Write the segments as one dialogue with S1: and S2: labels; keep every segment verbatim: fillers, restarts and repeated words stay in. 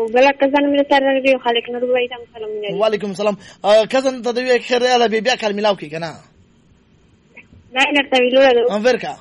S1: او بل کزن مې سره دی خالق نور وای تم سلام علیکم.
S2: وعلیکم السلام. کزن ته دوی خیر اله بیا بیا کال ملاو کی کنه.
S1: نه نه ته ویلو.
S2: ان ورکا.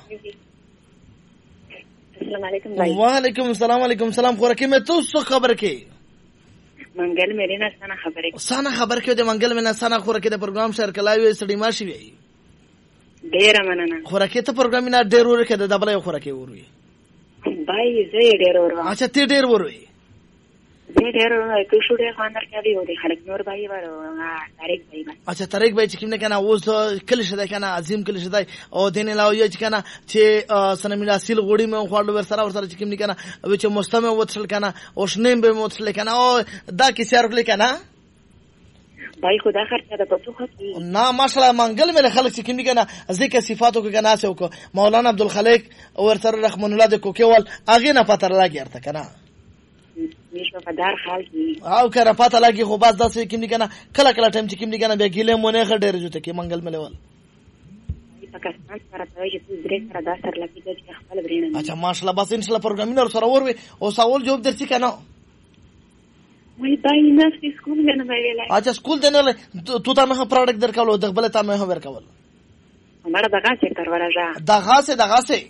S1: السلام علیکم بھائی.
S2: وعلیکم السلام علیکم سلام خورکی مې تو څه خبر کی؟
S1: منګل مې نه سنا خبره.
S2: سنا خبر کې د منګل مې نه سنا خورکی د پروګرام شیر کلاوي سړی ماشي وی.
S1: ډیر مننه.
S2: خورکی ته پروګرام نه ډیر ورکه د دبلې خورکی وروي.
S1: بھائی زه ډیر ورو.
S2: اچھا ته ډیر وروي.
S1: زه ډیر ورو کې شو ډیر خاندر کې دی او د خلک نور بھائی ورو طارق بھائی.
S2: اچھا طارق بھائی چې کوم نه کنه اوس کله شته کنه عظیم کله شته او دین لاو یو چې کنه چې سنمیلا سیل غوړی مې خواړو ور سره ور سره چې کوم نه کنه او چې مستمه وتل کنه او شنیم به وتل کنه او دا کې سر کړل کنه
S1: بھائی خدا خرچه ده پتو خطي
S2: نه ماشاءالله منګل مې خلک چې کوم نه کنه ذکر صفاتو کې کنه سو کو مولانا عبدالخالق ور سره رحمان الله د کوکیوال اغه نه پتر لاګیرته کنه
S1: مش په دار حال کې
S2: او کړه پته لګي خو بس داسې کوم نه کنه کله کله ټایم چې کوم نه کنه به ګیله مونږه خډېر جوته کې منګل مې ول
S1: پاکستان سره ته چې تاسو درې سره دا سره لګي چې خپل برینه.
S2: اچھا ماشاءالله بس ان شاء الله پروګرامینګ سره وروي او سوال جواب درڅ کنه
S1: وای دای نه سکول نه ویلای.
S2: اچھا سکول دنه تو ته مه پروډکټ درکول د خپل ته مه ورکول
S1: همړه دغه څه تر ورځه
S2: دغه څه دغه څه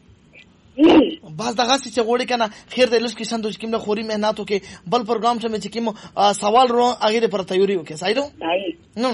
S2: بس دغه څه چې غوړي کنه خیر د لږ کې سندوش کیمه خوري مهنتو کې بل پروګرام ته مې چې کیمو سوال رو هغه پر تیاری وکي سایدو
S1: دای
S2: نو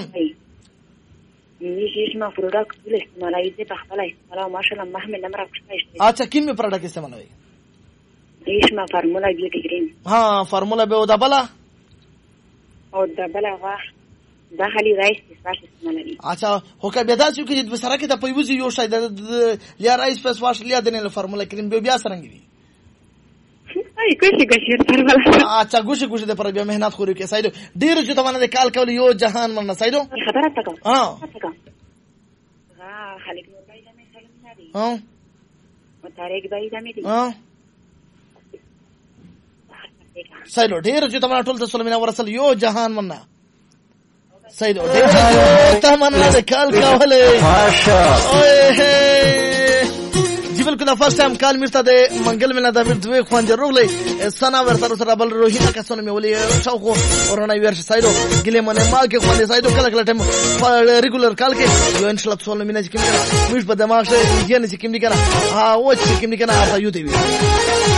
S1: یی ما پروډکټ ول استعمالای دې په خپل استعمال ماشاءالله مهمه نمبر پښتنه.
S2: اچھا کیمه پروډکټ استعمالوي
S1: دیشما فارمولا بیوټی کریم.
S2: ها فارمولا به او دبلا
S1: او دبلا وا دا خالي رایس فاش استعمالوي.
S2: اچھا هو که به داسې کې د سره کې د پیوزي یو شای د لیا رایس فاش واش لیا د نه فارمولا کریم به بیا سرنګ وي.
S1: ay کوشي کوشي فارمولا.
S2: اچھا ګوشي ګوشي د پر بیا مهنت خوري کې سایدو ډیر چې تمانه د کال کول یو جهان من سایدو
S1: خبره تکو.
S2: ها
S1: ها خالي نور بای دمه سلام ندی.
S2: ها
S1: او طارق بای دمه دی.
S2: ها سایدو ډیر چې تمانه ټول ته سلام ورسل یو جهان مننه سایدو ډیر چې تمانه د کال کوله ماشا جی بالکل فرست ټایم کال مرته د منګل مله د دوی خوان جوړولې سنا ورته سره بل روحینه کسونه مې ولې شاوخو ورونه ورش سایدو ګلې منه ما کې خوان سایدو کله کله ټایم ریګولر کال کې یو ان شاء الله څول مینه چې کوم مش په دماغ شي یې نه چې کوم دي کنه ها و چې کوم دي کنه هغه یو دی